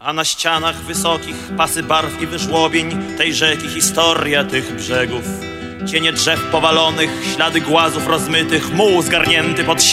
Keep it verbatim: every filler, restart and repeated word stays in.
A na ścianach wysokich pasy barw i wyżłobień tej rzeki historia tych brzegów. Cienie drzew powalonych, ślady głazów rozmytych, muł zgarnięty pod siebie.